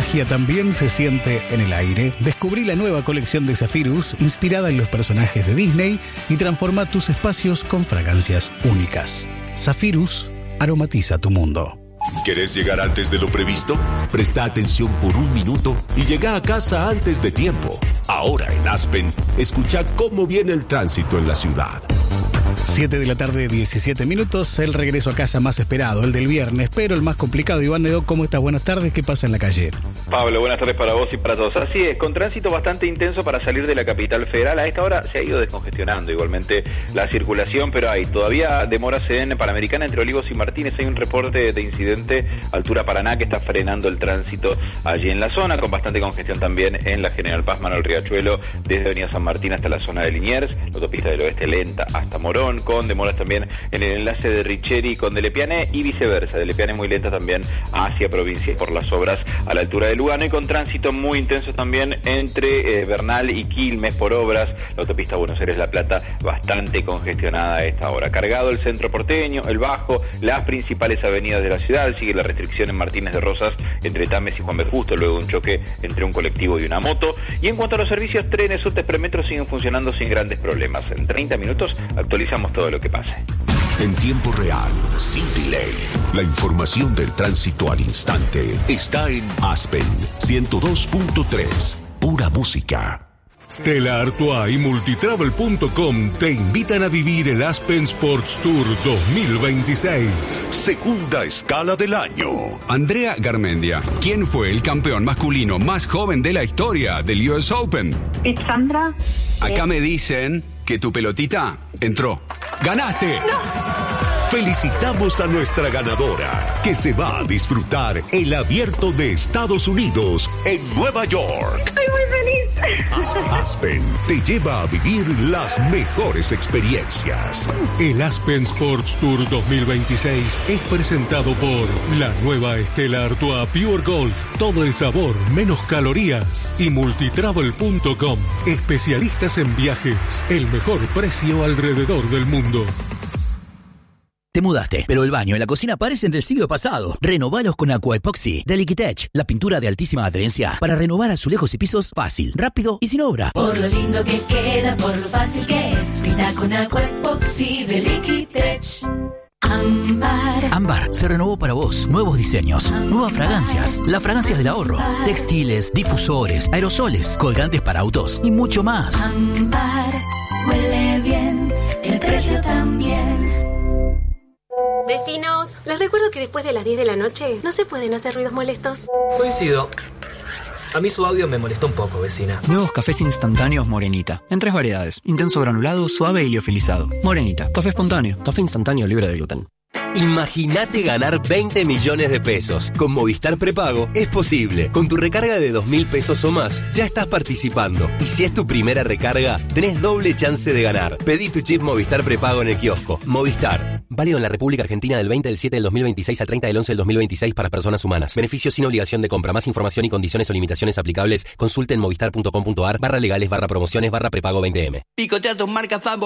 magia también se siente en el aire. Descubrí la nueva colección de Zephyrus, inspirada en los personajes de Disney, y transforma tus espacios con fragancias únicas. Zephyrus aromatiza tu mundo. ¿Querés llegar antes de lo previsto? Presta atención por un minuto y llega a casa antes de tiempo. Ahora en Aspen, escucha cómo viene el tránsito en la ciudad. 7 de la tarde, 17 minutos, el regreso a casa más esperado, el del viernes, pero el más complicado. Iván Nedo, ¿cómo estás? Buenas tardes, ¿qué pasa en la calle? Pablo, buenas tardes para vos y para todos. Así es, con tránsito bastante intenso para salir de la capital federal. A esta hora se ha ido descongestionando igualmente la circulación, pero hay todavía demoras en Panamericana entre Olivos y Martínez. Hay un reporte de incidente altura Paraná que está frenando el tránsito allí en la zona, con bastante congestión también en la General Paz, Manuel Riachuelo, desde Avenida San Martín hasta la zona de Liniers, la autopista del Oeste lenta hasta Morón, con demoras también en el enlace de Richeri con de Lepiane y viceversa, de Lepiane muy lenta también hacia provincia por las obras a la altura de Lugano, y con tránsito muy intenso también entre Bernal y Quilmes por obras, la autopista Buenos Aires-La Plata bastante congestionada a esta hora. Cargado el centro porteño, el Bajo, las principales avenidas de la ciudad, sigue la restricción en Martínez de Rosas entre Tames y Juan B. Justo, luego de un choque entre un colectivo y una moto. Y en cuanto a los servicios, trenes, subtes, premetro siguen funcionando sin grandes problemas. En 30 minutos actualizamos todo lo que pase. En tiempo real, sin delay, la información del tránsito al instante está en Aspen 102.3, pura música. Stella Artois y Multitravel.com te invitan a vivir el Aspen Sports Tour 2026. Segunda escala del año. Andrea Garmendia, ¿quién fue el campeón masculino más joven de la historia del US Open? Sandra. Acá me dicen que tu pelotita entró. ¡Ganaste! ¡No! Felicitamos a nuestra ganadora, que se va a disfrutar el Abierto de Estados Unidos en Nueva York. Estoy muy feliz. Aspen te lleva a vivir las mejores experiencias. El Aspen Sports Tour 2026 es presentado por la nueva Stella Artois Pure Gold. Todo el sabor, menos calorías. Y Multitravel.com, especialistas en viajes. El mejor precio alrededor del mundo. Te mudaste, pero el baño y la cocina parecen del siglo pasado. Renovalos con Aqua Epoxy de Liquitech, la pintura de altísima adherencia para renovar azulejos y pisos fácil, rápido y sin obra. Por lo lindo que queda, por lo fácil que es, pinta con Aqua Epoxy de Liquitech. Ámbar. Ámbar se renovó para vos. Nuevos diseños, nuevas fragancias, las fragancias del ahorro, textiles, difusores, aerosoles, colgantes para autos y mucho más. Ámbar, huele bien, el precio también. Vecinos, les recuerdo que después de las 10 de la noche no se pueden hacer ruidos molestos. Coincido. A mí su audio me molestó un poco, vecina. Nuevos cafés instantáneos Morenita. En 3 variedades. Intenso granulado, suave y liofilizado. Morenita. Café espontáneo. Café instantáneo libre de gluten. Imagínate ganar 20 millones de pesos. Con Movistar Prepago es posible. Con tu recarga de 2.000 pesos o más, ya estás participando. Y si es tu primera recarga, tenés doble chance de ganar. Pedí tu chip Movistar Prepago en el kiosco. Movistar. Válido en la República Argentina del 20 del 7 del 2026 al 30 del 11 del 2026 para personas humanas. Beneficios sin obligación de compra. Más información y condiciones o limitaciones aplicables. Consulte en movistar.com.ar /legales/promociones/prepago 20M. Picotea tus marcas favoritas.